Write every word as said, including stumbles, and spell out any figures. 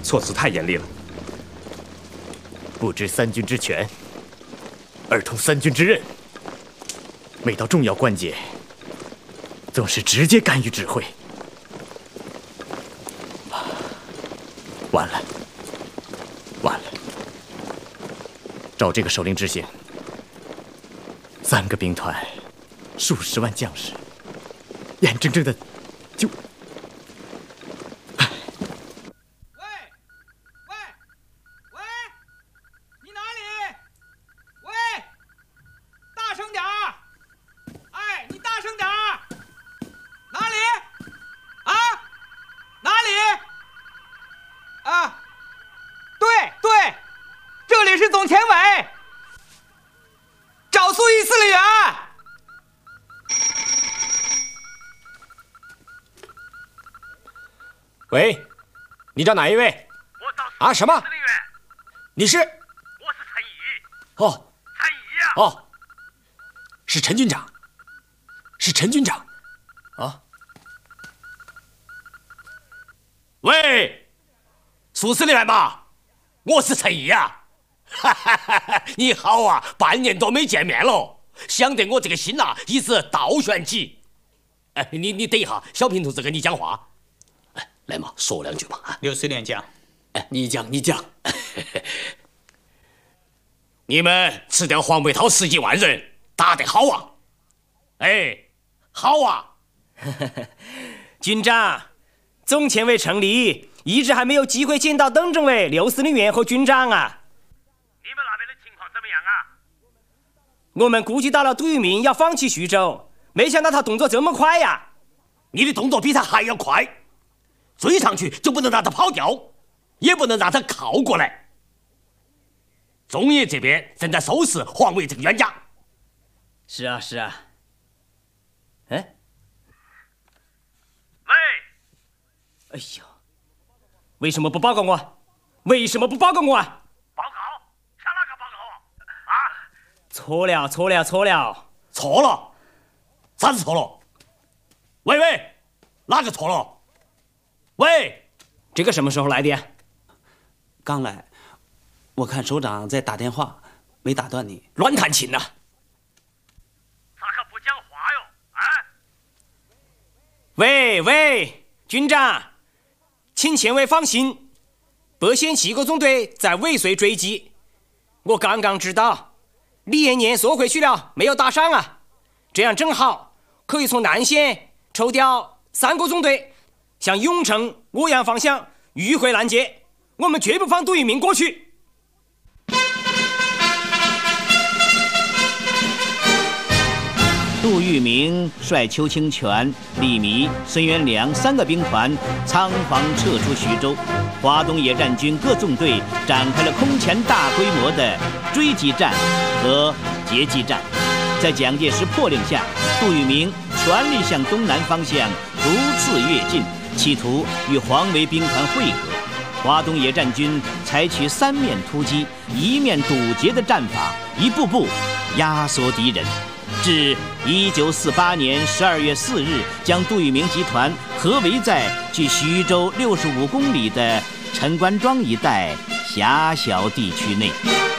措辞太严厉了。 不知三军之权，而通三军之任。每到重要关节，总是直接干预指挥。完了，完了！照这个首领之行，三个兵团，数十万将士，眼睁睁的就…… 喂，你找哪一位？ 我找啊什么？ 司令员。 你是？ 我是陈仪。 哦， 陈仪啊。 哦，是陈军长，是陈军长，啊。 喂，苏司令员嘛，我是陈仪啊。哈哈哈哈！你好啊，半年多没见面了，想得我这个心呐、啊，一直倒悬起。哎，你你等一下，小平同志跟你讲话。哎，来嘛，说两句嘛。 刘司令讲。 哎，你讲，你讲。你们吃掉黄北涛十几万人，打得好啊！哎，好啊！ 军长，总前卫成立，一直还没有机会见到邓政委、刘司令员和军长啊。 你们那边的情况怎么样啊？ 我们估计到了杜聿明要放弃徐州，没想到他动作这么快呀！ 你的动作比他还要快，追上去就不能让他跑掉，也不能让他靠过来。中野这边正在收拾黄维这个冤家。 是啊，是啊。哎， 喂， 哎呀，为什么不报告我？为什么不报告我啊？ 报告？向哪个报告啊？啊？ 错了，错了，错了， 错了？啥子错了？喂喂，哪个错了？喂， 这个什么时候来的？ 刚来。我看首长在打电话，没打断你。 乱弹琴呐！ 咋可不讲话哟？啊！ 喂喂，军长，请前卫放心，北线七个纵队在尾随追击。我刚刚知道，李延年缩回去了，没有打上啊。这样正好可以从南线抽调三个纵队，向永城、洛阳方向迂回拦截。我们绝不放杜聿明过去。 杜聿明率邱清泉、李弥、孙元良三个兵团仓皇撤出徐州，华东野战军各纵队展开了空前大规模的追击战和截击战。在蒋介石迫令下，杜聿明全力向东南方向逐次跃进，企图与黄维兵团会合。华东野战军采取三面突击、一面堵截的战法，一步步压缩敌人。至一九四八年十二月四日，将杜聿明集团合围在距徐州六十五公里的陈官庄一带狭小地区内。